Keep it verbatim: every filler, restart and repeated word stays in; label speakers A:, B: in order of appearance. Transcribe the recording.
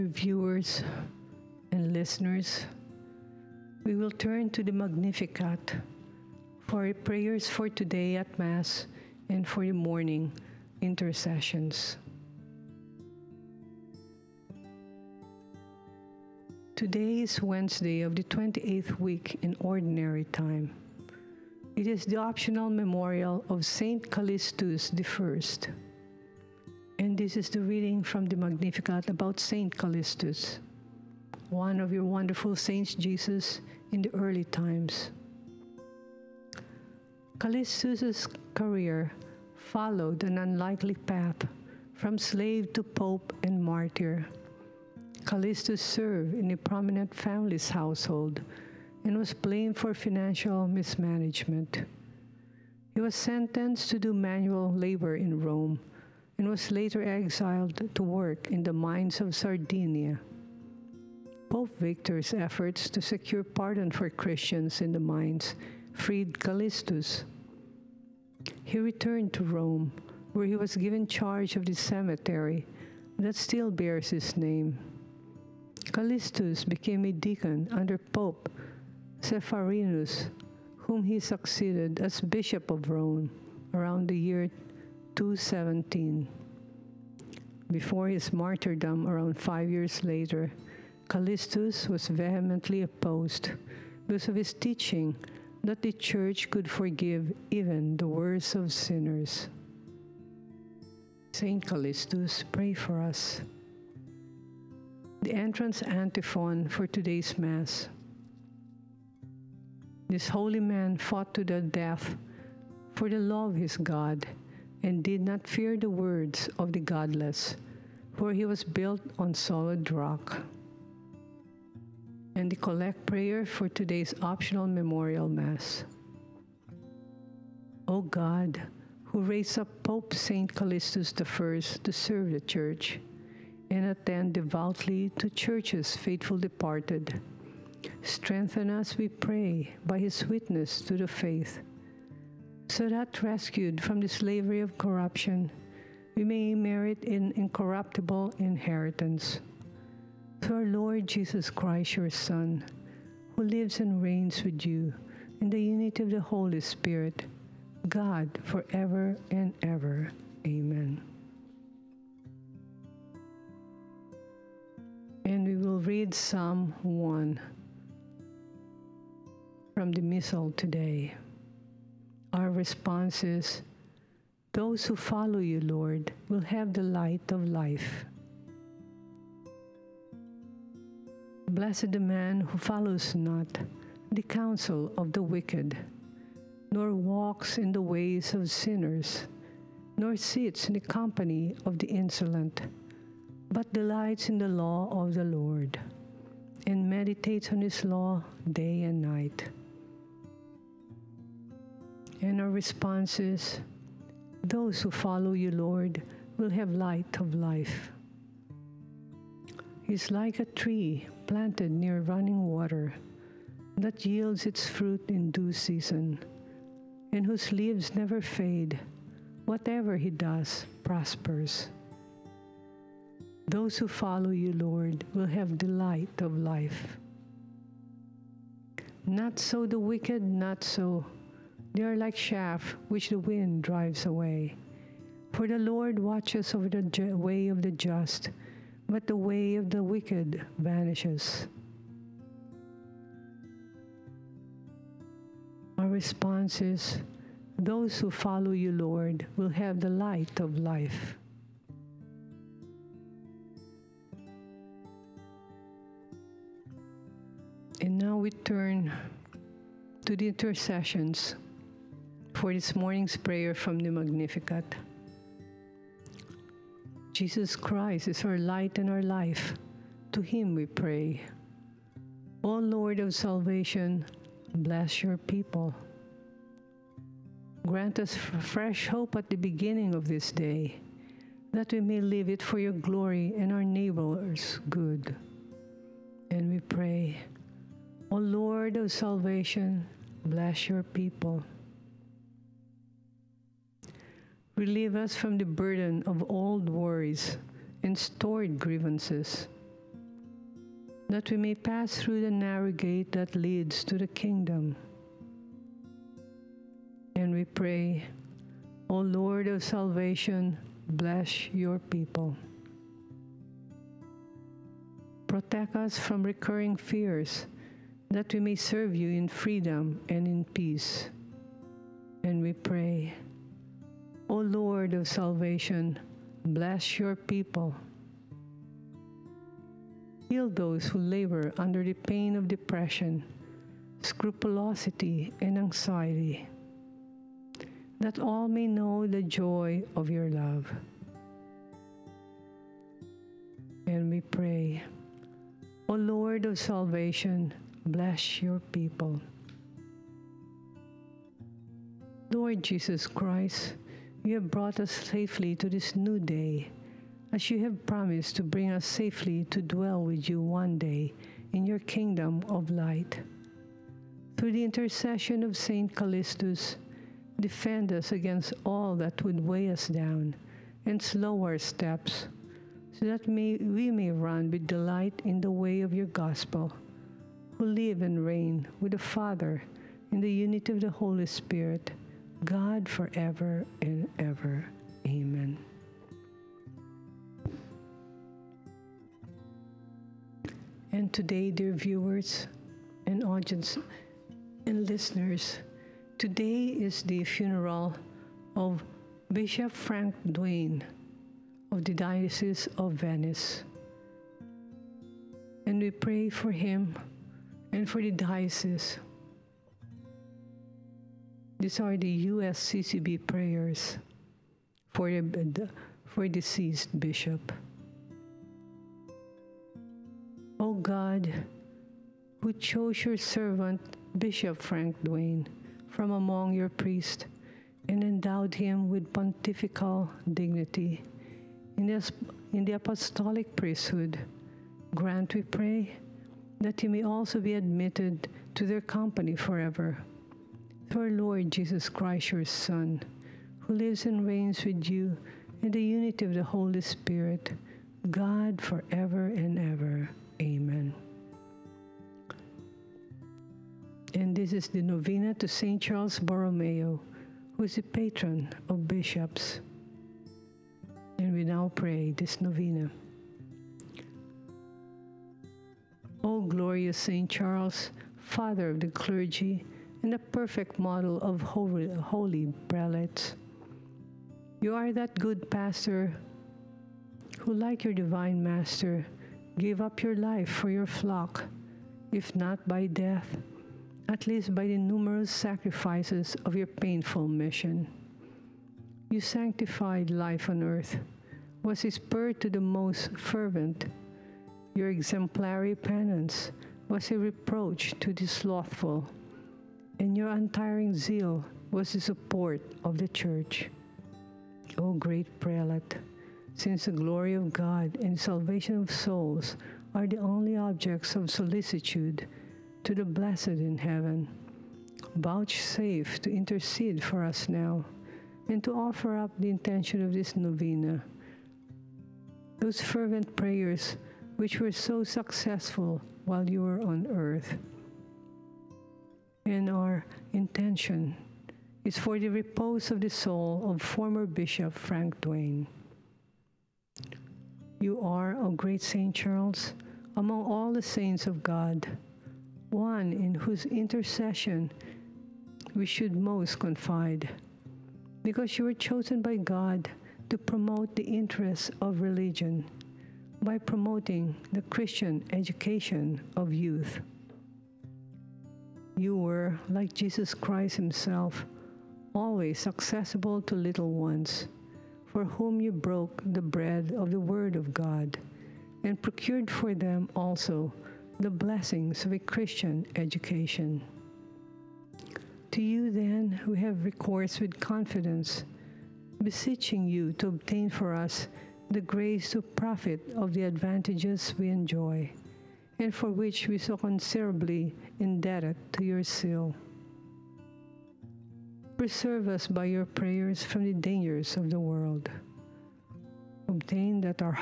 A: Dear viewers and listeners, we will turn to the Magnificat for prayers for today at Mass and for the morning intercessions. Today is Wednesday of the twenty-eighth week in Ordinary Time. It is the optional memorial of Saint Callistus the First. And this is the reading from the Magnificat about Saint Callistus, one of your wonderful saints, Jesus, in the early times. Callistus' career followed an unlikely path from slave to pope and martyr. Callistus served in a prominent family's household and was blamed for financial mismanagement. He was sentenced to do manual labor in Rome and was later exiled to work in the mines of Sardinia. Pope Victor's efforts to secure pardon for Christians in the mines freed Callistus. He returned to Rome, where he was given charge of the cemetery that still bears his name. Callistus became a deacon under Pope Sepharinus, whom he succeeded as Bishop of Rome around the year two seventeen. Before his martyrdom around five years later, Callistus was vehemently opposed because of his teaching that the Church could forgive even the worst of sinners. Saint Callistus, pray for us. The entrance antiphon for today's Mass. This holy man fought to the death for the law of his God and did not fear the words of the godless, for he was built on solid rock. And the collect prayer for today's optional memorial Mass. O God, who raised up Pope Saint Callistus the First to serve the Church and attend devoutly to Church's faithful departed, strengthen us, we pray, by his witness to the faith, so that, rescued from the slavery of corruption, we may merit an incorruptible inheritance. Through our Lord Jesus Christ, your Son, who lives and reigns with you in the unity of the Holy Spirit, God, forever and ever. Amen. And we will read Psalm one from the Missal today. Our response is, those who follow you, Lord, will have the light of life. Blessed the man who follows not the counsel of the wicked, nor walks in the ways of sinners, nor sits in the company of the insolent, but delights in the law of the Lord, and meditates on his law day and night. And our response is, those who follow you, Lord, will have light of life. He is like a tree planted near running water that yields its fruit in due season, and whose leaves never fade. Whatever he does prospers. Those who follow you, Lord, will have the light of life. Not so the wicked, not so. They are like chaff which the wind drives away. For the Lord watches over the ju- way of the just, but the way of the wicked vanishes. Our response is, those who follow you, Lord, will have the light of life. And now we turn to the intercessions for this morning's prayer from the Magnificat. Jesus Christ is our light and our life. To him we pray. O Lord of salvation, bless your people. Grant us fresh hope at the beginning of this day, that we may live it for your glory and our neighbors' good. And we pray, O Lord of salvation, bless your people. Relieve us from the burden of old worries and stored grievances, that we may pass through the narrow gate that leads to the kingdom. And we pray, O Lord of salvation, bless your people. Protect us from recurring fears, that we may serve you in freedom and in peace. And we pray, O Lord of salvation, bless your people. Heal those who labor under the pain of depression, scrupulosity, and anxiety, that all may know the joy of your love. And we pray, O Lord of salvation, bless your people. Lord Jesus Christ, you have brought us safely to this new day, as you have promised to bring us safely to dwell with you one day in your kingdom of light. Through the intercession of Saint Callistus, defend us against all that would weigh us down and slow our steps, so that may, we may run with delight in the way of your gospel, who live and reign with the Father in the unity of the Holy Spirit, God forever and ever. Amen. And today, dear viewers and audience and listeners, today is the funeral of Bishop Frank Duane of the Diocese of Venice. And we pray for him and for the diocese. These are the U S C C B prayers for the for deceased bishop. O God, who chose your servant Bishop Frank Duane from among your priests and endowed him with pontifical dignity in the, in the apostolic priesthood, grant, we pray, that he may also be admitted to their company forever. Through our Lord Jesus Christ, your Son, who lives and reigns with you in the unity of the Holy Spirit, God forever and ever. Amen. And this is the novena to Saint Charles Borromeo, who is the patron of bishops. And we now pray this novena. O glorious Saint Charles, Father of the clergy and a perfect model of holy, holy prelates, you are that good pastor who, like your divine master, gave up your life for your flock, if not by death, at least by the numerous sacrifices of your painful mission. You sanctified life on earth, was a spur to the most fervent. Your exemplary penance was a reproach to the slothful, and your untiring zeal was the support of the Church. O great prelate, since the glory of God and salvation of souls are the only objects of solicitude to the blessed in heaven, vouchsafe to intercede for us now, and to offer up the intention of this novena, those fervent prayers which were so successful while you were on earth. And our intention is for the repose of the soul of former Bishop Frank Duane. You are, O great Saint Charles, among all the saints of God, one in whose intercession we should most confide, because you were chosen by God to promote the interests of religion by promoting the Christian education of youth. You were, like Jesus Christ himself, always accessible to little ones, for whom you broke the bread of the Word of God, and procured for them also the blessings of a Christian education. To you then, we have recourse with confidence, beseeching you to obtain for us the grace to profit of the advantages we enjoy, and for which we so considerably indebted to your seal. Preserve us by your prayers from the dangers of the world. Obtain that our